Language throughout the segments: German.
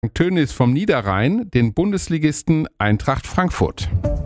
Tönnies vom Niederrhein den Bundesligisten Eintracht Frankfurt.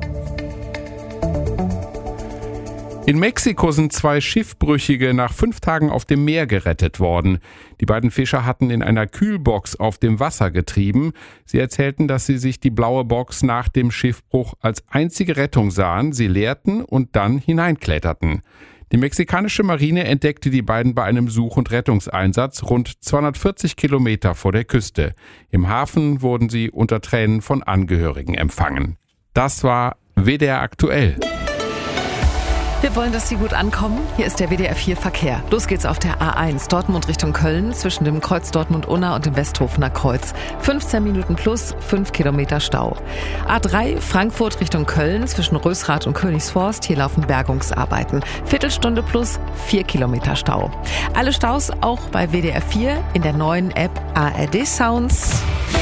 In Mexiko sind 2 Schiffbrüchige nach 5 Tagen auf dem Meer gerettet worden. Die beiden Fischer hatten in einer Kühlbox auf dem Wasser getrieben. Sie erzählten, dass sie sich die blaue Box nach dem Schiffbruch als einzige Rettung sahen. Sie leerten und dann hineinkletterten. Die mexikanische Marine entdeckte die beiden bei einem Such- und Rettungseinsatz rund 240 Kilometer vor der Küste. Im Hafen wurden sie unter Tränen von Angehörigen empfangen. Das war WDR aktuell. Wir wollen, dass Sie gut ankommen. Hier ist der WDR 4 Verkehr. Los geht's auf der A1 Dortmund Richtung Köln zwischen dem Kreuz Dortmund-Unna und dem Westhofener Kreuz. 15 Minuten plus 5 Kilometer Stau. A3 Frankfurt Richtung Köln zwischen Rösrath und Königsforst. Hier laufen Bergungsarbeiten. Viertelstunde plus 4 Kilometer Stau. Alle Staus auch bei WDR 4 in der neuen App ARD Sounds.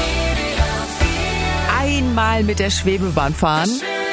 Einmal mit der Schwebebahn fahren.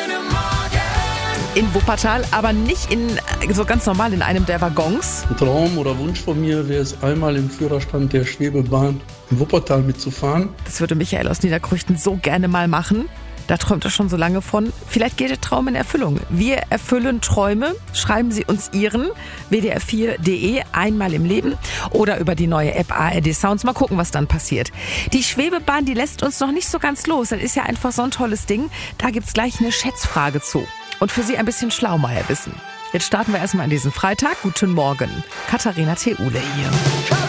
In Wuppertal, aber nicht so ganz normal in einem der Waggons. Ein Traum oder Wunsch von mir wäre es, einmal im Führerstand der Schwebebahn in Wuppertal mitzufahren. Das würde Michael aus Niederkrüchten so gerne mal machen. Da träumt er schon so lange von. Vielleicht geht der Traum in Erfüllung. Wir erfüllen Träume. Schreiben Sie uns Ihren wdr4.de einmal im Leben oder über die neue App ARD Sounds. Mal gucken, was dann passiert. Die Schwebebahn, die lässt uns noch nicht so ganz los. Das ist ja einfach so ein tolles Ding. Da gibt's gleich eine Schätzfrage zu. Und für Sie ein bisschen Schlaumeierwissen. Jetzt starten wir erstmal an diesen Freitag. Guten Morgen. Katharina Theule hier.